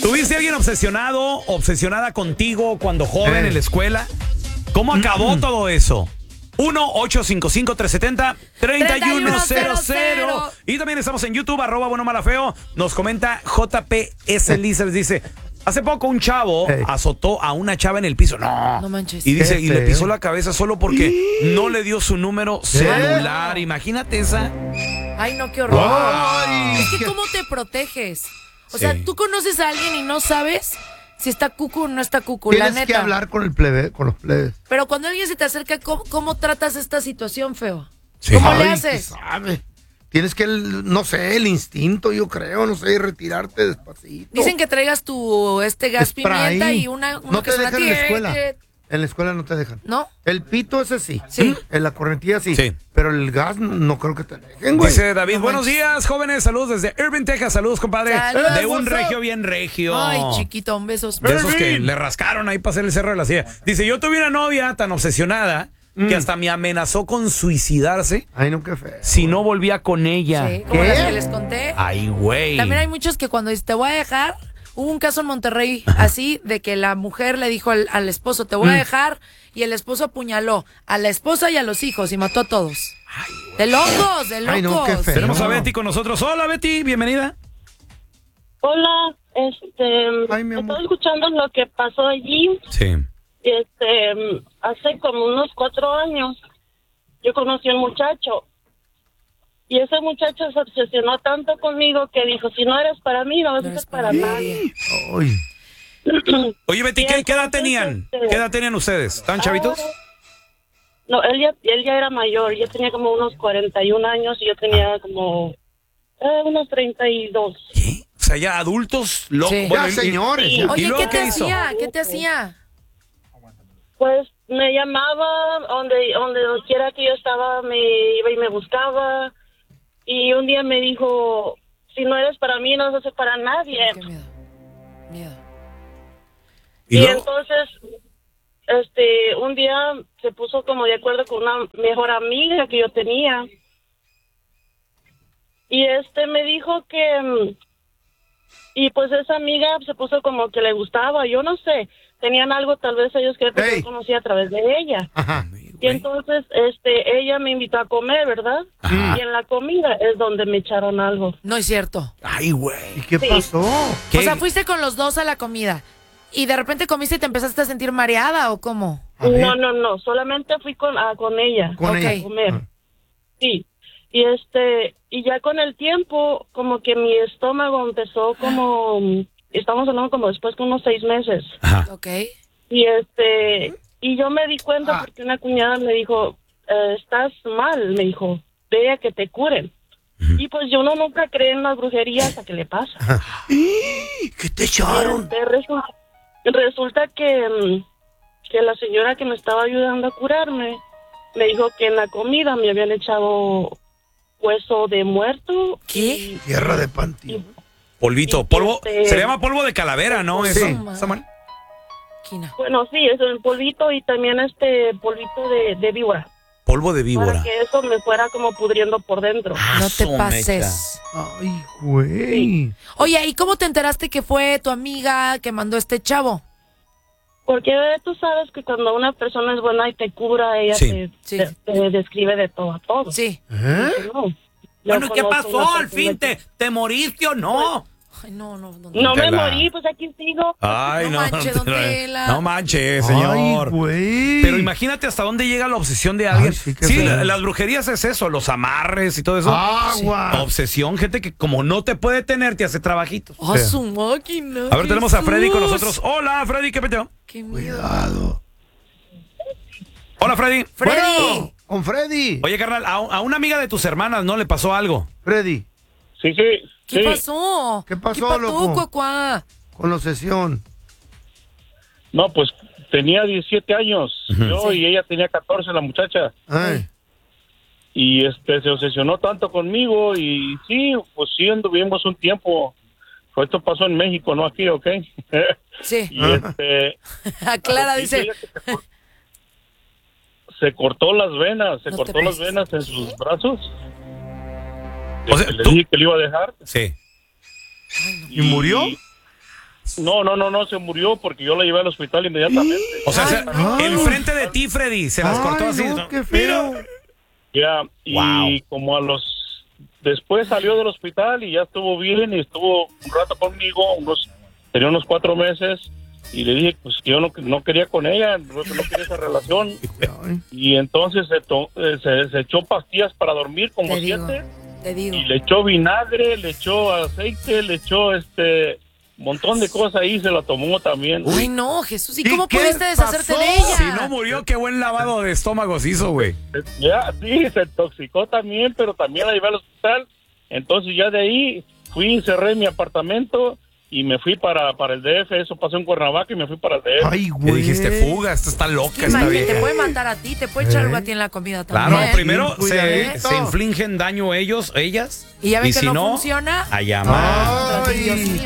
¿Tuviste a alguien obsesionada contigo cuando joven en la escuela? ¿Cómo acabó todo eso? 1-855-370-3100. Y también estamos en YouTube, @buenomalafeo. Nos comenta JPS Lizers, dice... Hace poco un chavo azotó a una chava en el piso. No manches. Y dice, y le pisó la cabeza solo porque no le dio su número celular. Imagínate esa. Ay, no, qué horror. Wow. Es que ¿cómo te proteges? O sea, tú conoces a alguien y no sabes si está cucu o no está cucu, la neta. Tienes que hablar con los plebes. Pero cuando alguien se te acerca, ¿cómo tratas esta situación, feo? Sí. ¿Cómo le Ay, haces? ¿qué sabe? Tienes que, no sé, el instinto, yo creo, no sé, retirarte despacito. Dicen que traigas tu gas Spray. pimienta y una No que te suena dejan en la escuela. En la escuela no te dejan. ¿No? El pito ese sí. Sí. En la correntilla sí. Sí. Pero el gas no creo que te dejen, güey. Dice David, buenos días, jóvenes, saludos desde Irving, Texas. Saludos, compadre. Saludos. De un regio bien regio. Ay, chiquito, un beso. De esos que le rascaron ahí para hacer el cerro de la silla. Dice, yo tuve una novia tan obsesionada que hasta me amenazó con suicidarse Ay, no, qué feo. si no volvía con ella. Sí, como las que les conté. Ay, güey. También hay muchos que cuando dicen, te voy a dejar, hubo un caso en Monterrey así, de que la mujer le dijo al esposo, te voy a dejar, y el esposo apuñaló a la esposa y a los hijos y mató a todos. De locos, de locos. Ay, no, qué feo. Tenemos a Betty con nosotros. Hola, Betty, bienvenida. Hola, Ay, mi amor. estoy escuchando lo que pasó allí. Sí. Hace como unos 4 años, yo conocí a un muchacho. Y ese muchacho se obsesionó tanto conmigo que dijo, si no eres para mí, no eres para nadie. Ay. Oye, Betty, ¿qué edad tenían? ¿Qué edad tenían ustedes? ¿Estaban chavitos? No, él ya era mayor, ya tenía como unos 41 años y yo tenía como unos 32. ¿Qué? O sea, ya adultos locos. Sí. Bueno, Ya, señores. sí. Ya. ¿Y Oye, luego ¿qué te qué hizo? hacía? ¿Qué te hacía? Pues me llamaba donde quiera que yo estaba, me iba y me buscaba. Y un día me dijo, si no eres para mí, no vas a ser para nadie. Qué miedo. Miedo. ¿Y Y luego? entonces, un día se puso como de acuerdo con una mejor amiga que yo tenía. Y me dijo que, y pues esa amiga se puso como que le gustaba, yo no sé, tenían algo tal vez ellos que Ey. yo conocía a través de ella. Ajá. Y entonces, ella me invitó a comer, ¿verdad? Ajá. Y en la comida es donde me echaron algo. No es cierto. Ay, güey. ¿Y qué pasó? ¿Qué? O sea, fuiste con los dos a la comida y de repente comiste y te empezaste a sentir mareada, ¿o cómo? A ver. No, solamente fui con ella Con Ok. ella. a comer. Sí. Y ya con el tiempo, como que mi estómago empezó como, estamos hablando como después de unos 6 meses. Ajá. Ok. Y yo me di cuenta porque una cuñada me dijo, estás mal, me dijo, ve a que te curen. Y pues yo nunca creí en las brujerías hasta que le pasa. ¿Qué te echaron? Resulta que la señora que me estaba ayudando a curarme me dijo que en la comida me habían echado hueso de muerto. ¿Qué? Tierra de panteón. Polvito, polvo. Se llama polvo de calavera, ¿no? Eso. Sí. ¿Está mal? Quina. Bueno, sí, es el polvito y también polvito de víbora. Polvo de víbora. Para que eso me fuera como pudriendo por dentro. No te Su pases. Ay, güey. Oye, ¿y cómo te enteraste que fue tu amiga que mandó este chavo? Porque tú sabes que cuando una persona es buena y te cura, ella Sí. te describe de todo a todo. Sí. ¿Eh? No, yo Bueno, ¿y qué conozco pasó? una ¿Al fin persona te moriste o no? Ay, no. No me Tela. morí, pues aquí sigo. Ay, No manches, don Tela. No manches, señor. Ay, güey. Pero imagínate hasta dónde llega la obsesión de alguien. Ay, sí, qué feo. las brujerías es eso, los amarres y todo eso. Agua. Obsesión, gente que como no te puede tener, te hace trabajitos. ¡Oh, su máquina! A ver, tenemos a Freddy con Jesús. nosotros. Hola, Freddy, ¿qué peteo? ¡Qué miedo! Cuidado. Hola, Freddy. ¡Freddy! Bueno, con Freddy. Oye, carnal, a una amiga de tus hermanas, ¿no le pasó algo? Freddy, Sí. ¿Qué sí. pasó? ¿Qué pasó, ¿Qué pasó, loco? cuacuá? con la obsesión. No, pues tenía 17 años. Yo Sí. y ella tenía 14, la muchacha. Ay. Y se obsesionó tanto conmigo y sí, pues sí anduvimos un tiempo. Esto pasó en México, no aquí, ¿ok? Sí. Y Aclara, dice dice. ella que se cortó las venas, No te pases. en sus brazos. O sea, Le tú- dije que le iba a dejar. Sí. ¿Y murió? No, se murió porque yo la llevé al hospital inmediatamente. O sea, Ay, enfrente de ti, Freddy, se las cortó así. No, qué feo. Ya, y Wow. como después salió del hospital y ya estuvo bien y estuvo un rato conmigo, tenía unos 4 meses y le dije pues que yo no quería con ella, no quería esa relación y entonces se echó pastillas para dormir como 7 Te digo. y le echó vinagre, le echó aceite, le echó montón de cosas ahí, se la tomó también. Ay, no, Jesús, ¿y ¿Y cómo qué pudiste deshacerte pasó? de ella? Si no murió, qué buen lavado de estómago se hizo, güey. Ya, sí, se intoxicó también, pero también la llevé al hospital. Entonces ya de ahí fui, cerré mi apartamento y me fui para el DF. Eso pasó en Cuernavaca y me fui para el DF. Ay, Y güey. dijiste, fuga, esta está loca, esta Imagínate, te vieja. puede matar a ti, te puede echar algo a ti en la comida Claro, también. primero Cuidadito. se infligen daño ellos, ellas. Y ya ven que si no no, funciona. a llamar. Dios mío.